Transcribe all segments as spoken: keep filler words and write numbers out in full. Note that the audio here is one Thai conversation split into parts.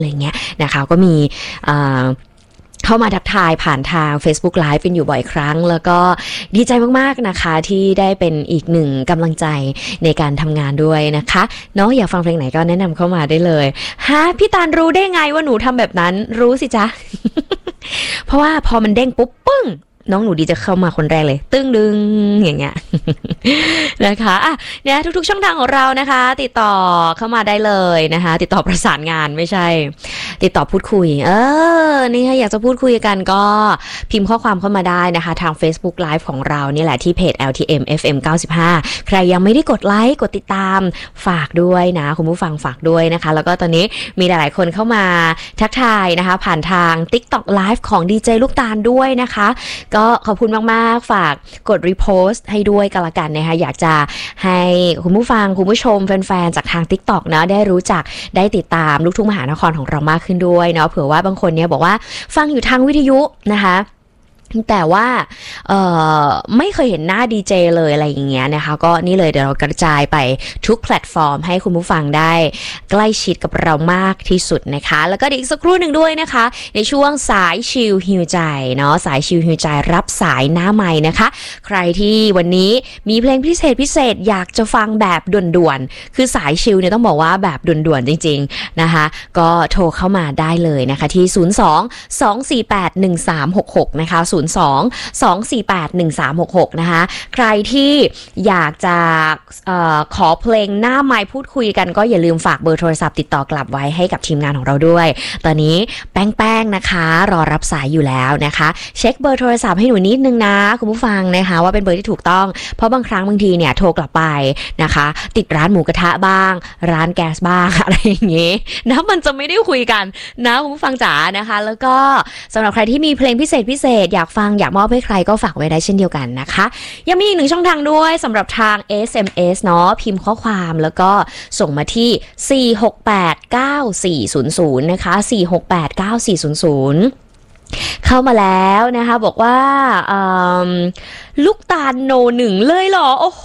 อะไรเงี้ยนะคะก็มีเข้ามาทักทายผ่านทาง Facebook Live เป็นอยู่บ่อยครั้งแล้วก็ดีใจมากๆนะคะที่ได้เป็นอีกหนึ่งกำลังใจในการทำงานด้วยนะคะเนาะอยากฟังเพลงไหนก็แนะนำเข้ามาได้เลยฮะพี่ตาลรู้ได้ไงว่าหนูทำแบบนั้นรู้สิจ๊ะ เพราะว่าพอมันเด้งปุ๊บปึ้งน้องหนูดีจะเข้ามาคนแรกเลยตึ้งดึงอย่างเงี้ย นะคะอ่ะเนี่ยทุกๆช่องทางของเรานะคะติดต่อเข้ามาได้เลยนะคะติดต่อประสานงานไม่ใช่ติดต่อพูดคุยเออนี่ค่ะอยากจะพูดคุยกันก็พิมพ์ข้อความเข้ามาได้นะคะทาง Facebook Live ของเรานี่แหละที่เพจ แอล ที เอ็ม เอฟ เอ็ม เก้าสิบห้าใครยังไม่ได้กดไลค์กดติดตามฝากด้วยนะคุณผู้ฟังฝากด้วยนะคะแล้วก็ตอนนี้มีหลายๆคนเข้ามาทักทายนะคะผ่านทาง TikTok Live ของ ดี เจ ลูกตาลด้วยนะคะก็ขอบคุณมากๆฝากกดรีโพสต์ให้ด้วยกันละกันนะคะอยากจะให้คุณผู้ฟังคุณผู้ชมแฟนๆจากทาง TikTok นะได้รู้จักได้ติดตามลูกทุ่งมหานครของเรามากขึ้นด้วยเนาะเผื่อว่าบางคนเนี่ยบอกว่าฟังอยู่ทางวิทยุนะคะแต่ว่าเอ่อไม่เคยเห็นหน้าดีเจเลยอะไรอย่างเงี้ยนะคะก็นี่เลยเดี๋ยวเรากระจายไปทุกแพลตฟอร์มให้คุณผู้ฟังได้ใกล้ชิดกับเรามากที่สุดนะคะแล้วก็อีกสักครู่หนึ่งด้วยนะคะในช่วงสายชิลฮิวใจเนาะสายชิลฮิวใจรับสายหน้าไมค์นะคะใครที่วันนี้มีเพลงพิเศษพิเศษอยากจะฟังแบบด่วนๆคือสายชิลเนี่ยต้องบอกว่าแบบด่วนๆจริงๆนะคะก็โทรเข้ามาได้เลยนะคะที่ศูนย์ สอง สอง สี่ แปด หนึ่ง สาม หก หกนะคะศูนย์ สอง สอง สี่ แปด หนึ่ง สาม หก หกนะคะใครที่อยากจะเอ่อขอเพลงหน้าไมค์พูดคุยกันก็อย่าลืมฝากเบอร์โทรศัพท์ติดต่อกลับไว้ให้กับทีมงานของเราด้วยตอนนี้แป้งๆนะคะรอรับสายอยู่แล้วนะคะเช็คเบอร์โทรศัพท์ให้หนูนิดนึงนะคุณผู้ฟังนะคะว่าเป็นเบอร์ที่ถูกต้องเพราะบางครั้งบางทีเนี่ยโทรกลับไปนะคะติดร้านหมูกระทะบ้างร้านแก๊สบ้างอะไรอย่างงี้นะมันจะไม่ได้คุยกันนะคุณผู้ฟังจ๋านะคะแล้วก็สำหรับใครที่มีเพลงพิเศษพิเศษอยากฟังอยากมอบให้ใครก็ฝากไว้ได้เช่นเดียวกันนะคะยังมีอีกหนึ่งช่องทางด้วยสำหรับทาง เอส เอ็ม เอส เนาะพิมพ์ข้อความแล้วก็ส่งมาที่สี่ หก แปด เก้า สี่ ศูนย์ ศูนย์นะคะสี่ หก แปด เก้า สี่ ศูนย์ ศูนย์เข้ามาแล้วนะคะบอกว่าลูกตาลโนหนึ่งเลยเหรอโอ้โห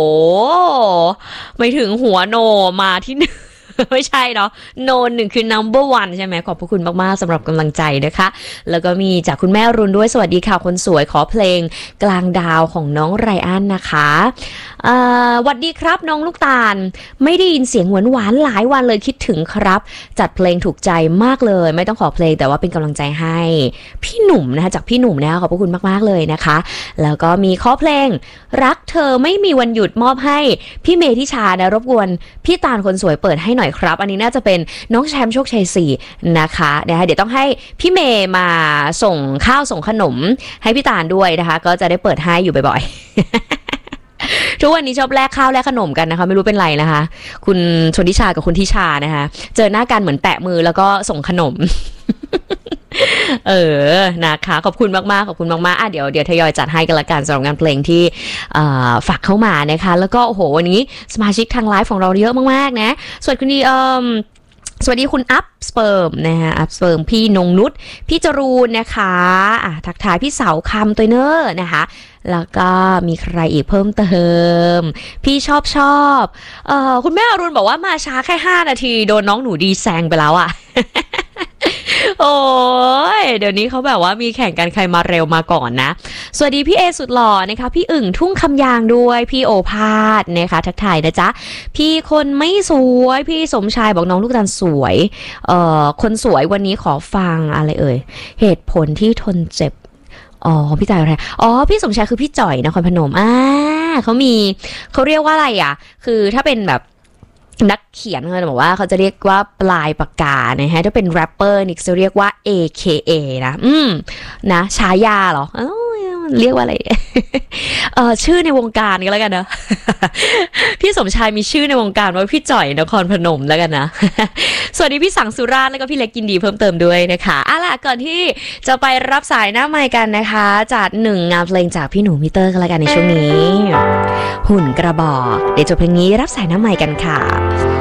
ไม่ถึงหัวโนมาที่หนึ่งไม่ใช่เนาะโนนหนึ่งคือ number one ใช่ไหมขอบพระคุณมากๆสำหรับกำลังใจนะคะแล้วก็มีจากคุณแม่รุนด้วยสวัสดีค่ะคนสวยขอเพลงกลางดาวของน้องไรอันนะคะเอ่อสวัสดีครับน้องลูกตาลไม่ได้ยินเสียงหวานหวานหลายวันเลยคิดถึงครับจัดเพลงถูกใจมากเลยไม่ต้องขอเพลงแต่ว่าเป็นกำลังใจให้พี่หนุ่มนะคะจากพี่หนุ่มนะคะขอบพระคุณมากๆเลยนะคะแล้วก็มีขอเพลงรักเธอไม่มีวันหยุดมอบให้พี่เมธิชานะรบกวนพี่ตาลคนสวยเปิดให้หน่อยครับอันนี้น่าจะเป็นน้องแชมป์โชคชัยสี่นะคะนะคะเดี๋ยวต้องให้พี่เมย์มาส่งข้าวส่งขนมให้พี่ตาลด้วยนะคะก็จะได้เปิดให้อยู่บ่อยๆ ทุกวันนี้ชอบแลกข้าวแลกขนมกันนะคะไม่รู้เป็นไรนะคะคุณชนทิชากับคุณทิชานะคะเจอหน้ากันเหมือนแตะมือแล้วก็ส่งขนม เออนะคะขอบคุณมากๆขอบคุณมากๆอ่ะเดี๋ยวเดี๋ยวทยอยจัดให้กันละกันสำหรับงานเพลงที่ฝากเข้ามานะคะแล้วก็โอ้โหวันนี้สมาชิกทางไลฟ์ของเราเยอะมากๆนะสวัสดีเอ่อสวัสดีคุณอัพสเปิร์มนะฮะอัพสเปิร์มพี่นงนุชพี่จรูนนะคะอ่ะทักทายพี่เสาคำตัวเนอร์นะคะแล้วก็มีใครอีกเพิ่มเติมพี่ชอบชอบเอ่อคุณแม่อรุณบอกว่ามาช้าแค่ห้านาทีโดนน้องหนูดีแซงไปแล้วอ่ะ โอ้ยเดี๋ยวนี้เขาแบบว่ามีแข่งกันใครมาเร็วมาก่อนนะสวัสดีพี่เอสุดหล่อนะคะพี่อึ่งทุ่งคำยางด้วยพี่โอภาสนะคะทักทายนะจ๊ะพี่คนไม่สวยพี่สมชายบอกน้องลูกตาลสวยเอ่อคนสวยวันนี้ขอฟังอะไรเอ่ยเหตุผลที่ทนเจ็บอ๋อพี่จ่อยอะไรอ๋อพี่สมชายคือพี่จ่อยนครพนมอ่าเขามีเขาเรียกว่าอะไรอ่ะคือถ้าเป็นแบบนักเขียนเขาจะบอกว่าเขาจะเรียกว่าปลายปากกานะฮะถ้าเป็นแรปเปอร์นี่จะเรียกว่า เอ เค เอ นะอืมนะฉายาเหรอเอ้ยเรียกว่าอะไร เออชื่อในวงการก็แล้วกันนะ พี่สมชายมีชื่อในวงการว่าพี่จ่อยนครพนมแล้วกันนะ สวัสดีพี่สังสุราษฎร์แล้วก็พี่เล็กกินดีเพิ่มเติมด้วยนะคะอ่ะล่ะก่อนที่จะไปรับสายหน้าไมค์กันนะคะจัดหนึ่งงานเพลงจากพี่หนูมิเตอร์กันแล้วกันในช่วงนี้หุ่นกระบอกเดี๋ยวจบเพลงนี้รับสายหน้าไมค์กันค่ะ